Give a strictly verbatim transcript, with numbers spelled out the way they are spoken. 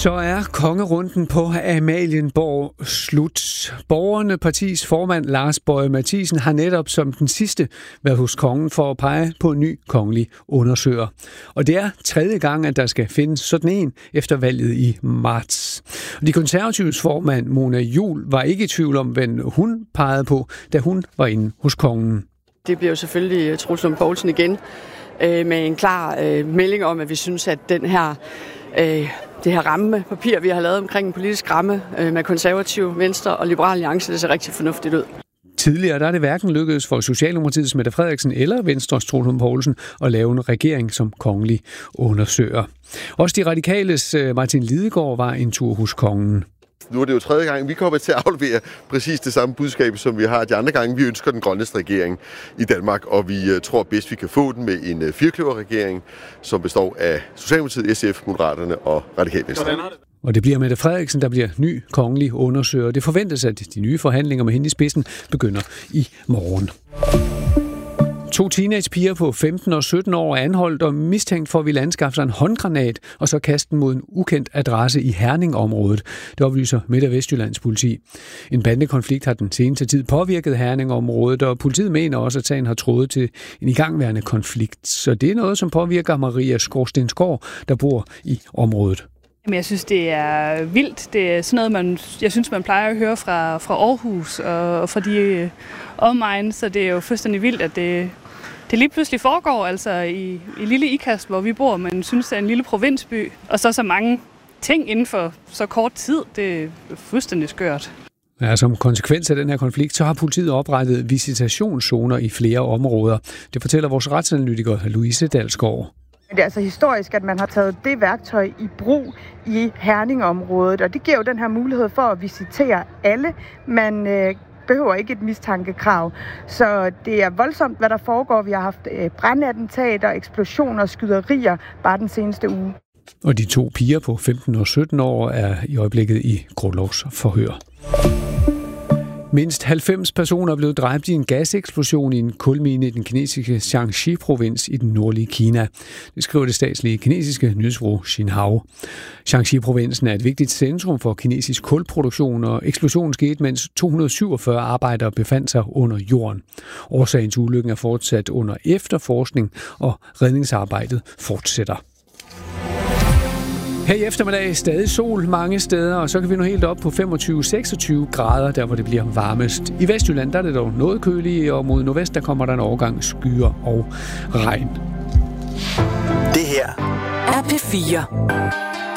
Så er kongerunden på Amalienborg slut. Borgerne partis formand Lars Boje Mathiesen har netop som den sidste været hos kongen for at pege på en ny kongelig undersøger. Og det er tredje gang, at der skal findes sådan en efter valget i marts. Og de konservatives formand Mona Juul var ikke i tvivl om, hvad hun pegede på, da hun var inde hos kongen. Det bliver jo selvfølgelig Troels Lund Poulsen igen øh, med en klar øh, melding om, at vi synes, at den her øh, det her rammepapir, vi har lavet omkring en politisk ramme øh, med konservative, Venstre og Liberal Alliance, det ser rigtig fornuftigt ud. Tidligere der er det hverken lykkedes for Socialdemokratiets Mette Frederiksen eller Venstres Troels Lund Poulsen at lave en regering som kongelig undersøger. Også de radikales Martin Lidegaard var en tur hos kongen. Nu er det jo tredje gang, vi kommer til at aflevere præcis det samme budskab, som vi har de andre gange. Vi ønsker den grønneste regering i Danmark, og vi tror bedst, vi kan få den med en firkløverregering, som består af Socialdemokratiet, S F, Moderaterne og Radikale Venstre. Og det bliver Mette Frederiksen, der bliver ny kongelig undersøger. Det forventes, at de nye forhandlinger med hende i spidsen begynder i morgen. To teenagepiger på femten og sytten år er anholdt og mistænkt for at ville anskaffe sig en håndgranat og så kaste den mod en ukendt adresse i Herning-området. Det oplyser Midt- og Vestjyllands politi. En bandekonflikt har den seneste tid påvirket Herning-området, og politiet mener også, at sagen har trådet til en igangværende konflikt. Så det er noget, som påvirker Maria Skorstensgaard, der bor i området. Jamen, jeg synes, det er vildt. Det er sådan noget, man, jeg synes, man plejer at høre fra, fra Aarhus og fra de øh, omegn, så det er jo fuldstændig vildt, at det, det lige pludselig foregår altså i, i lille Ikast, hvor vi bor, men synes, det er en lille provinsby, og så så mange ting inden for så kort tid. Det er fuldstændig skørt. Ja, som konsekvens af den her konflikt, så har politiet oprettet visitationszoner i flere områder. Det fortæller vores retsanalytiker Louise Dalsgaard. Det er altså historisk, at man har taget det værktøj i brug i Herning-området, og det giver jo den her mulighed for at visitere alle. Man øh, behøver ikke et mistankekrav, så det er voldsomt, hvad der foregår. Vi har haft øh, brandattentater, eksplosioner, skyderier bare den seneste uge. Og de to piger på femten og sytten år er i øjeblikket i grundlovsforhør. Mindst halvfems personer er blevet dræbt i en gaseksplosion i en kulmine i den kinesiske Jiangxi-provins i den nordlige Kina. Det skriver det statslige kinesiske nyhedsbureau Xinhua. Jiangxi-provinsen er et vigtigt centrum for kinesisk kulproduktion, og eksplosionen skete, mens to hundrede syvogfyrre arbejdere befandt sig under jorden. Årsagen til ulykken er fortsat under efterforskning, og redningsarbejdet fortsætter. Her i eftermiddag stadig sol mange steder, og så kan vi nå helt op på femogtyve til seksogtyve grader, der hvor det bliver varmest. I Vestjylland der er det dog noget køligt, og mod nordvest der kommer der en overgang skyer og regn. Det her er P fire.